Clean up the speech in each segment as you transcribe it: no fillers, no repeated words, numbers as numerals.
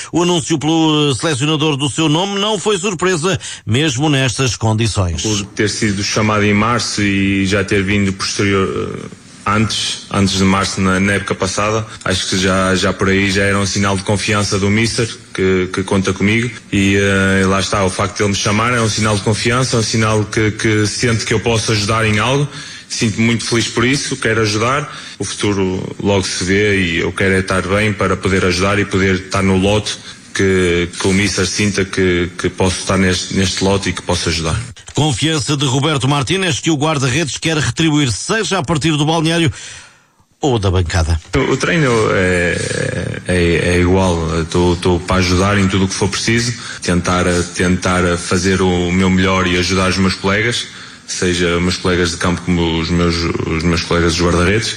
O anúncio pelo selecionador do seu nome não foi surpresa, mesmo nestas condições. Por ter sido chamado em março e já ter vindo antes de março, na época passada, acho que já por aí já era um sinal de confiança do Mister, que conta comigo, e lá está, o facto de ele me chamar é um sinal de confiança, é um sinal que sente que eu posso ajudar em algo. Sinto-me muito feliz por isso, quero ajudar, o futuro logo se vê e eu quero estar bem para poder ajudar e poder estar no lote que o Mister sinta que posso estar neste lote e que posso ajudar. Confiança de Roberto Martínez, que o guarda-redes quer retribuir, seja a partir do balneário ou da bancada. O treino é igual, estou para ajudar em tudo o que for preciso, tentar fazer o meu melhor e ajudar os meus colegas, seja meus colegas de campo como os meus colegas dos guarda-redes,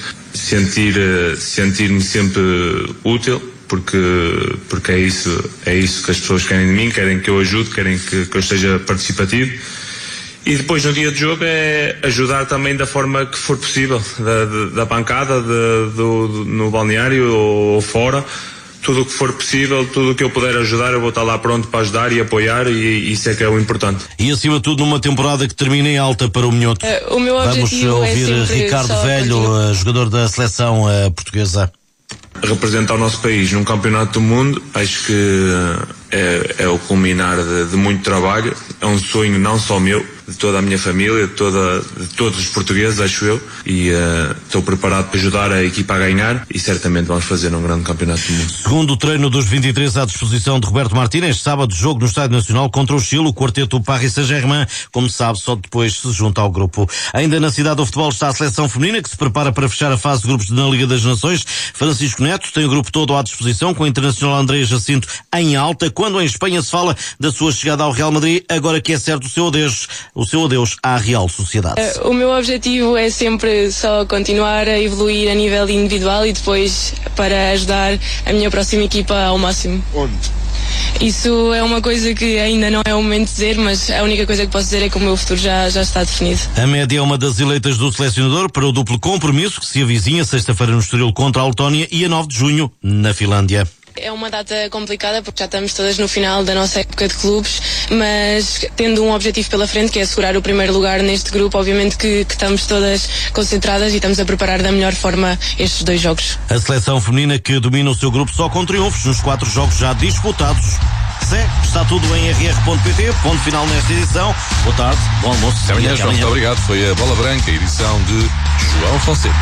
sentir-me sempre útil, porque é isso que as pessoas querem de mim, querem que eu ajude, querem que eu esteja participativo. E depois no dia de jogo é ajudar também da forma que for possível, da bancada, no balneário ou fora, tudo o que for possível, tudo o que eu puder ajudar, eu vou estar lá pronto para ajudar e apoiar, e isso é que é o importante. E acima de tudo numa temporada que termina em alta para o Minhoto. O meu objetivo Vamos ouvir Ricardo Velho, jogador da seleção portuguesa. Representar o nosso país num campeonato do mundo, acho que é o culminar de muito trabalho, é um sonho não só meu, de toda a minha família, de todos os portugueses, acho eu, e estou preparado para ajudar a equipa a ganhar e certamente vamos fazer um grande campeonato do mundo. Segundo o treino dos 23 à disposição de Roberto Martínez, sábado jogo no Estádio Nacional contra o Chile, o quarteto Paris Saint-Germain, como sabe, só depois se junta ao grupo. Ainda na cidade do futebol está a seleção feminina, que se prepara para fechar a fase de grupos na Liga das Nações. Francisco Neto tem o grupo todo à disposição, com o internacional André Jacinto em alta, quando em Espanha se fala da sua chegada ao Real Madrid, agora que é certo o seu adeus à Real Sociedade. O meu objetivo é sempre só continuar a evoluir a nível individual e depois para ajudar a minha próxima equipa ao máximo. Onde? Isso é uma coisa que ainda não é o momento de dizer, mas a única coisa que posso dizer é que o meu futuro já está definido. A média é uma das eleitas do selecionador para o duplo compromisso que se avizinha sexta-feira no Estoril contra a Letónia e a 9 de junho na Finlândia. É uma data complicada porque já estamos todas no final da nossa época de clubes, mas tendo um objetivo pela frente, que é assegurar o primeiro lugar neste grupo, obviamente que estamos todas concentradas e estamos a preparar da melhor forma estes 2 jogos. A seleção feminina que domina o seu grupo só com triunfos nos 4 jogos já disputados. Está tudo em rr.pt, ponto final nesta edição. Boa tarde, bom almoço. Até amanhã, João, muito obrigado. Foi a Bola Branca, edição de João Fonseca.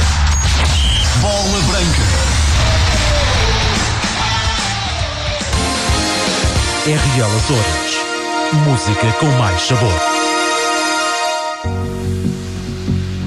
Bola Branca. RL Açores. Música com mais sabor.